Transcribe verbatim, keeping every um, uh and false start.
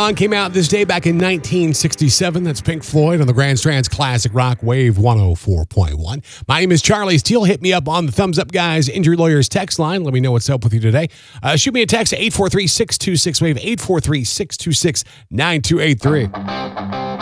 song came out this day back in nineteen sixty-seven. That's Pink Floyd on the Grand Strand's Classic Rock Wave one oh four point one. My name is Charlie Steele. Hit me up on the Thumbs Up Guys Injury Lawyers text line. Let me know what's up with you today. Uh, shoot me a text at eight four three, six two six, WAVE, eight four three, six two six, nine two eight three.